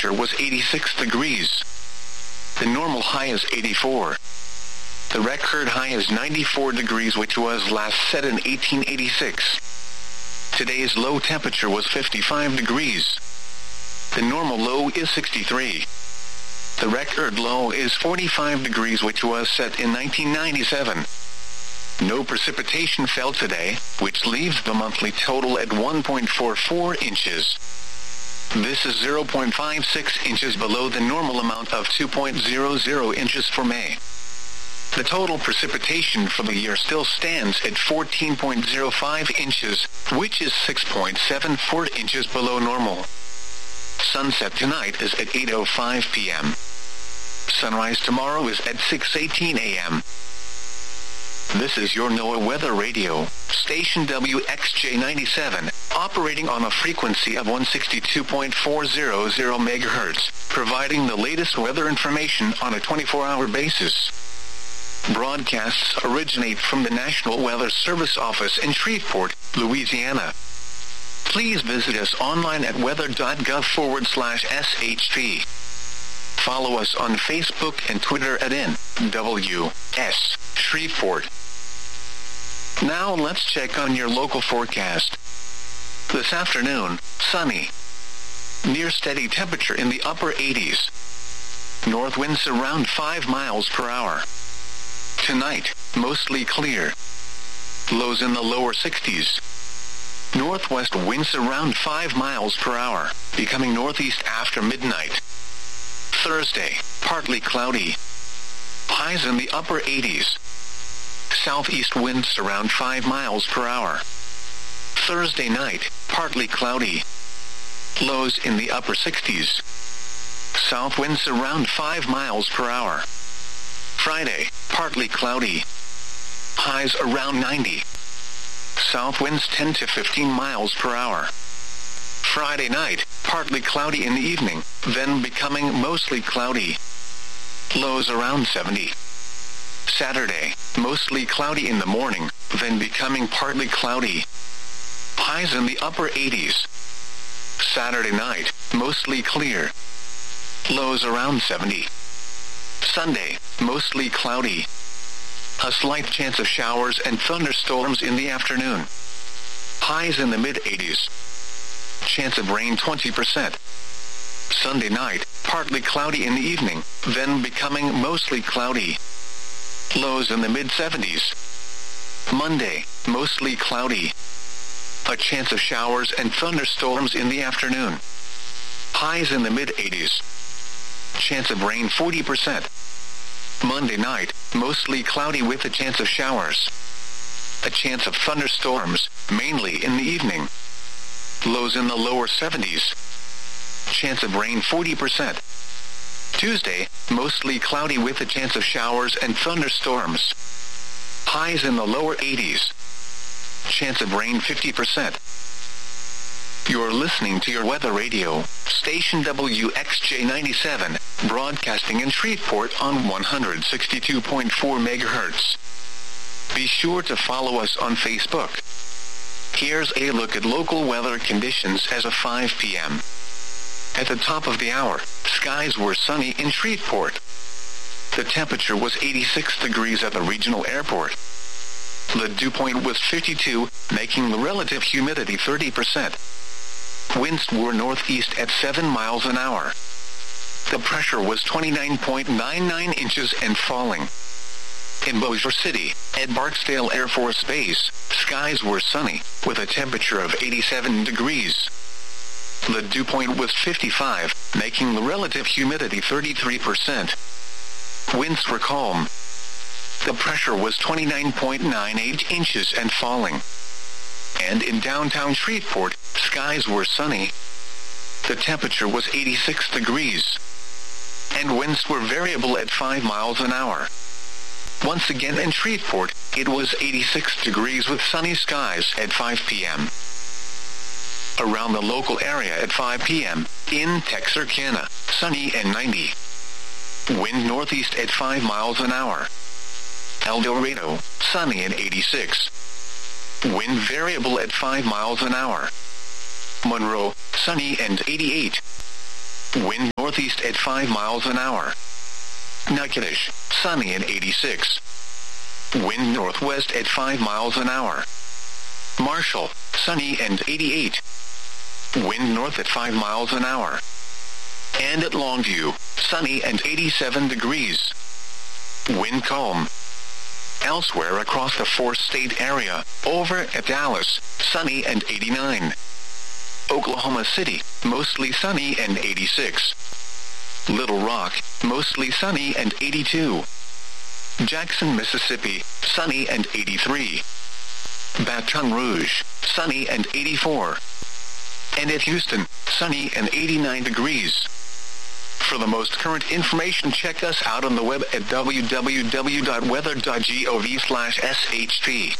temperature was 86 degrees. The normal high is 84. The record high is 94 degrees, which was last set in 1886. Today's low temperature was 55 degrees. The normal low is 63. The record low is 45 degrees, which was set in 1997. No precipitation fell today, which leaves the monthly total at 1.44 inches. This is 0.56 inches below the normal amount of 2.00 inches for May. The total precipitation for the year still stands at 14.05 inches, which is 6.74 inches below normal. Sunset tonight is at 8:05 p.m. Sunrise tomorrow is at 6:18 a.m. This is your NOAA Weather Radio, station WXJ97, operating on a frequency of 162.400 MHz, providing the latest weather information on a 24-hour basis. Broadcasts originate from the National Weather Service office in Shreveport, Louisiana. Please visit us online at weather.gov/SHP. Follow us on Facebook and Twitter at NWS Shreveport. Now let's check on your local forecast. This afternoon, sunny. Near steady temperature in the upper 80s. North winds around 5 miles per hour. Tonight, mostly clear. Lows in the lower 60s. Northwest winds around 5 miles per hour, becoming northeast after midnight. Thursday, partly cloudy. Highs in the upper 80s. Southeast winds around 5 miles per hour. Thursday night, partly cloudy. Lows in the upper 60s. South winds around 5 miles per hour. Friday, partly cloudy. Highs around 90. South winds 10 to 15 miles per hour. Friday night, partly cloudy in the evening, then becoming mostly cloudy. Lows around 70. Saturday, mostly cloudy in the morning, then becoming partly cloudy. Highs in the upper 80s. Saturday night, mostly clear. Lows around 70. Sunday, mostly cloudy. A slight chance of showers and thunderstorms in the afternoon. Highs in the mid-80s. Chance of rain 20%. Sunday night, partly cloudy in the evening, then becoming mostly cloudy. Lows in the mid-70s. Monday, mostly cloudy. A chance of showers and thunderstorms in the afternoon. Highs in the mid-80s. Chance of rain 40%. Monday night, mostly cloudy with a chance of showers. A chance of thunderstorms, mainly in the evening. Lows in the lower 70s. Chance of rain 40%. Tuesday, mostly cloudy with a chance of showers and thunderstorms. Highs in the lower 80s. Chance of rain 50%. You're listening to your weather radio, station WXJ97, broadcasting in Shreveport on 162.4 MHz. Be sure to follow us on Facebook. Here's a look at local weather conditions as of 5 p.m. At the top of the hour, skies were sunny in Shreveport. The temperature was 86 degrees at the regional airport. The dew point was 52, making the relative humidity 30%. Winds were northeast at 7 miles an hour. The pressure was 29.99 inches and falling. In Bossier City, at Barksdale Air Force Base, skies were sunny, with a temperature of 87 degrees. The dew point was 55, making the relative humidity 33%. Winds were calm. The pressure was 29.98 inches and falling. And in downtown Shreveport, skies were sunny. The temperature was 86 degrees. And winds were variable at 5 miles an hour. Once again in Shreveport, it was 86 degrees with sunny skies at 5 p.m. Around the local area at 5 p.m., in Texarkana, sunny and 90. Wind northeast at 5 miles an hour. El Dorado, sunny and 86. Wind variable at 5 miles an hour. Monroe, sunny and 88. Wind northeast at 5 miles an hour. Natchitoches, sunny and 86. Wind northwest at 5 miles an hour. Marshall, sunny and 88. Wind north at 5 miles an hour. And at Longview, sunny and 87 degrees. Wind calm. Elsewhere across the four-state area, over at Dallas, sunny and 89. Oklahoma City, mostly sunny and 86. Little Rock, mostly sunny and 82. Jackson, Mississippi, sunny and 83. Baton Rouge, sunny and 84. And at Houston, sunny and 89 degrees. For the most current information, check us out on the web at www.weather.gov/SHP.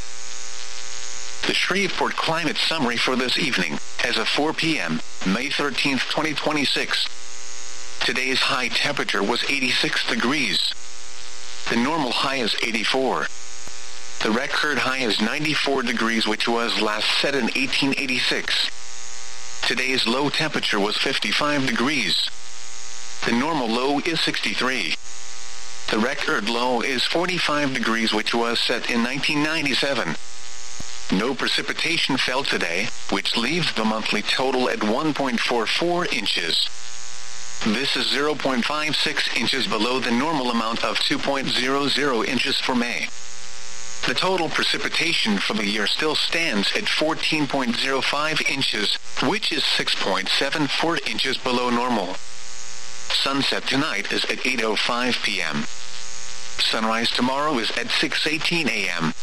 The Shreveport Climate Summary for this evening, as of 4 p.m., May 13, 2026. Today's high temperature was 86 degrees. The normal high is 84. The record high is 94 degrees, which was last set in 1886. Today's low temperature was 55 degrees. The normal low is 63. The record low is 45 degrees, which was set in 1997. No precipitation fell today, which leaves the monthly total at 1.44 inches. This is 0.56 inches below the normal amount of 2.00 inches for May. The total precipitation for the year still stands at 14.05 inches, which is 6.74 inches below normal. Sunset tonight is at 8:05 p.m. Sunrise tomorrow is at 6:18 a.m.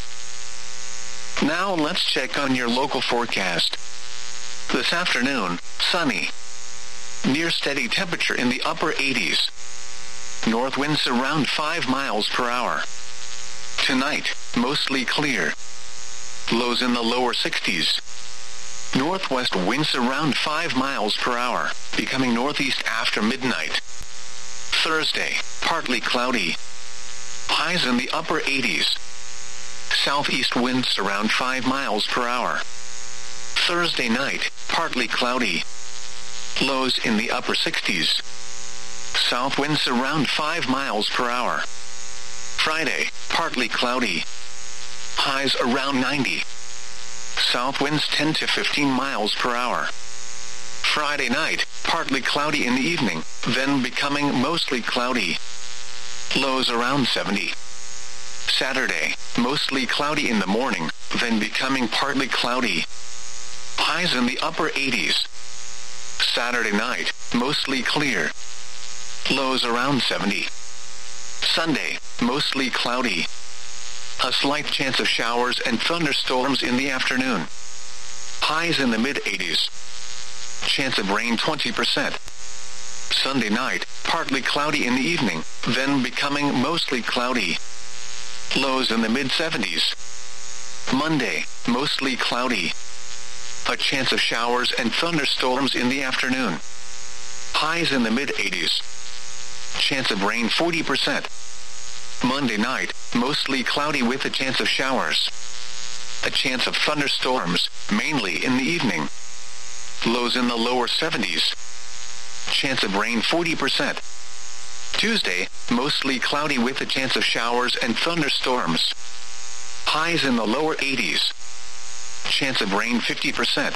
Now let's check on your local forecast. This afternoon, sunny. Near steady temperature in the upper 80s. North winds around 5 miles per hour. Tonight, mostly clear. Lows in the lower 60s. Northwest winds around 5 miles per hour, becoming northeast after midnight. Thursday, partly cloudy. Highs in the upper 80s. Southeast winds around 5 miles per hour. Thursday night, partly cloudy. Lows in the upper 60s. South winds around 5 miles per hour. Friday, partly cloudy. Highs around 90. South winds 10 to 15 miles per hour. Friday night, partly cloudy in the evening, then becoming mostly cloudy. Lows around 70. Saturday, mostly cloudy in the morning, then becoming partly cloudy. Highs in the upper 80s. Saturday night, mostly clear. Lows around 70. Sunday, mostly cloudy. A slight chance of showers and thunderstorms in the afternoon. Highs in the mid-80s. Chance of rain 20%. Sunday night, partly cloudy in the evening, then becoming mostly cloudy. Lows in the mid-70s. Monday, mostly cloudy. A chance of showers and thunderstorms in the afternoon. Highs in the mid-80s. Chance of rain 40%. Monday night, mostly cloudy with a chance of showers. A chance of thunderstorms, mainly in the evening. Lows in the lower 70s. Chance of rain 40%. Tuesday, mostly cloudy with a chance of showers and thunderstorms. Highs in the lower 80s. Chance of rain 50%.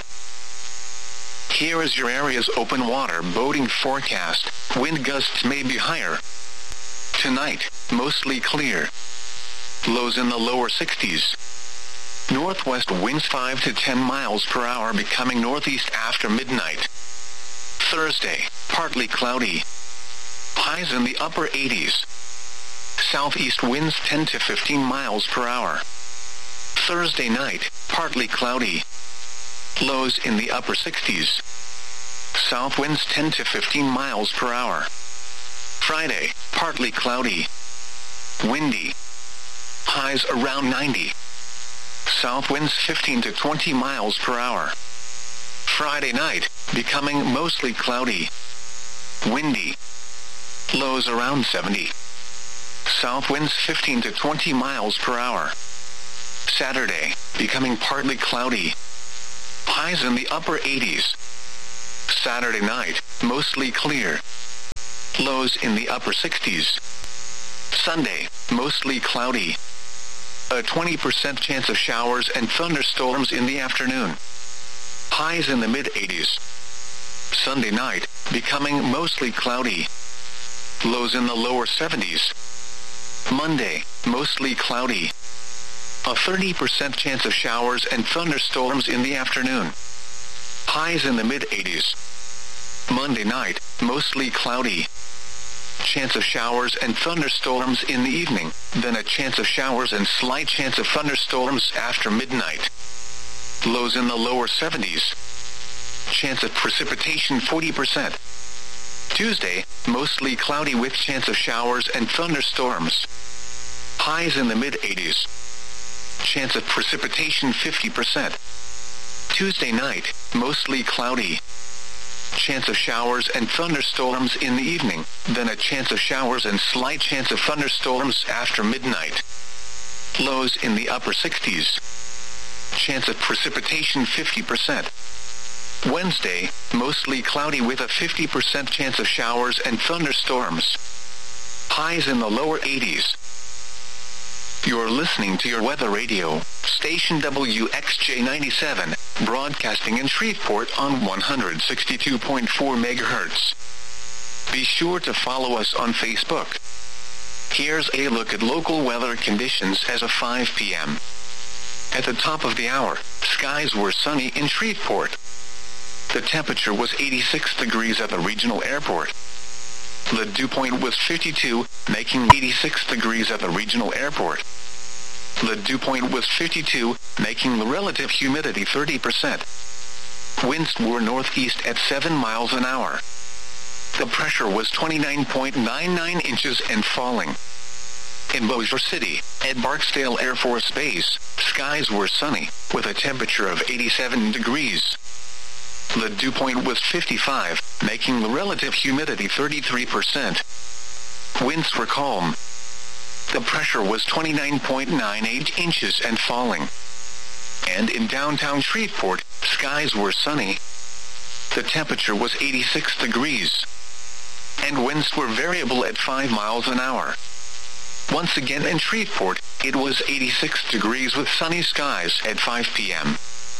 Here is your area's open water boating forecast. Wind gusts may be higher. Tonight, mostly clear. Lows in the lower 60s. Northwest winds 5 to 10 miles per hour, becoming northeast after midnight. Thursday, partly cloudy. Highs in the upper 80s. Southeast winds 10 to 15 miles per hour. Thursday night, partly cloudy. Lows in the upper 60s. South winds 10 to 15 miles per hour. Friday, partly cloudy. Windy. Highs around 90. South winds 15 to 20 miles per hour. Friday night, becoming mostly cloudy. Windy. Lows around 70. South winds 15 to 20 miles per hour. Saturday, becoming partly cloudy. Highs in the upper 80s. Saturday night, mostly clear. Lows in the upper 60s. Sunday, mostly cloudy. A 20% chance of showers and thunderstorms in the afternoon. Highs in the mid-80s. Sunday night, becoming mostly cloudy. Lows in the lower 70s. Monday, mostly cloudy. A 30% chance of showers and thunderstorms in the afternoon. Highs in the mid-80s. Monday night, mostly cloudy. Chance of showers and thunderstorms in the evening, then a chance of showers and slight chance of thunderstorms after midnight. Lows in the lower 70s. Chance of precipitation 40%. Tuesday, mostly cloudy with chance of showers and thunderstorms. Highs in the mid-80s. Chance of precipitation 50%. Tuesday night, mostly cloudy. Chance of showers and thunderstorms in the evening, then a chance of showers and slight chance of thunderstorms after midnight. Lows in the upper 60s. Chance of precipitation 50%. Wednesday, mostly cloudy with a 50% chance of showers and thunderstorms. Highs in the lower 80s. You're listening to your weather radio, station WXJ97, broadcasting in Shreveport on 162.4 MHz. Be sure to follow us on Facebook. Here's a look at local weather conditions as of 5 p.m. At the top of the hour, skies were sunny in Shreveport. The temperature was 86 degrees at the regional airport. The dew point was 52, making 86 degrees at the regional airport. The dew point was 52, making the relative humidity 30%. Winds were northeast at 7 miles an hour. The pressure was 29.99 inches and falling. In Bossier City, at Barksdale Air Force Base, skies were sunny, with a temperature of 87 degrees. The dew point was 55, making the relative humidity 33%. Winds were calm. The pressure was 29.98 inches and falling. And in downtown Shreveport, skies were sunny. The temperature was 86 degrees. And winds were variable at 5 miles an hour. Once again in Shreveport, it was 86 degrees with sunny skies at 5 p.m.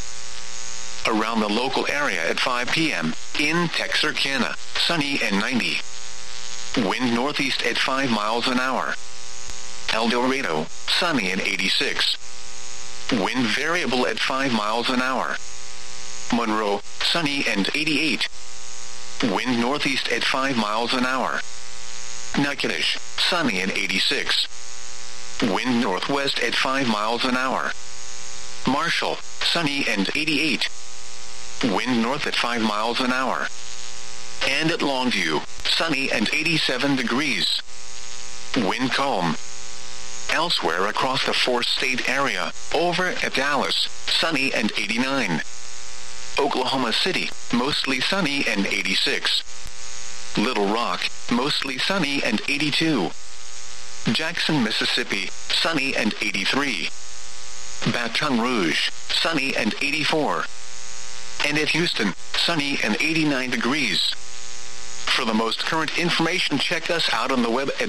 Around the local area at 5 p.m., in Texarkana, sunny and 90. Wind northeast at 5 miles an hour. El Dorado, sunny and 86. Wind variable at 5 miles an hour. Monroe, sunny and 88. Wind northeast at 5 miles an hour. Natchitoches, sunny and 86. Wind northwest at 5 miles an hour. Marshall, sunny and 88. Wind north at 5 miles an hour. And at Longview, sunny and 87 degrees. Wind calm. Elsewhere across the four-state area, over at Dallas, sunny and 89. Oklahoma City, mostly sunny and 86. Little Rock, mostly sunny and 82. Jackson, Mississippi, sunny and 83. Baton Rouge, sunny and 84. And at Houston, sunny and 89 degrees. For the most current information, check us out on the web at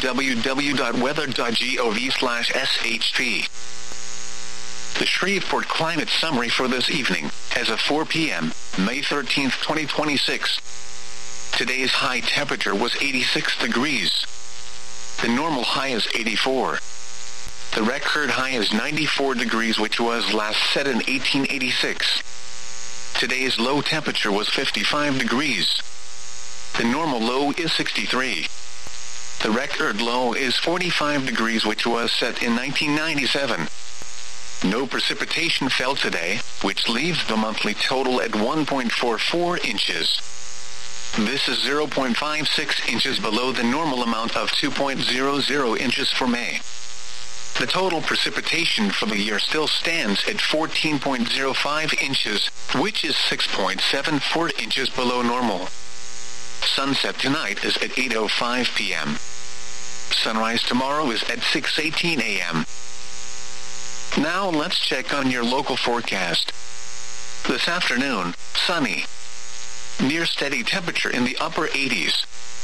www.weather.gov/SHP. The Shreveport Climate Summary for this evening, as of 4 p.m., May 13, 2026. Today's high temperature was 86 degrees. The normal high is 84. The record high is 94 degrees, which was last set in 1886. Today's low temperature was 55 degrees. The normal low is 63. The record low is 45 degrees, which was set in 1997. No precipitation fell today, which leaves the monthly total at 1.44 inches. This is 0.56 inches below the normal amount of 2.00 inches for May. The total precipitation for the year still stands at 14.05 inches, which is 6.74 inches below normal. Sunset tonight is at 8:05 p.m. Sunrise tomorrow is at 6:18 a.m. Now let's check on your local forecast. This afternoon, sunny. Near steady temperature in the upper 80s.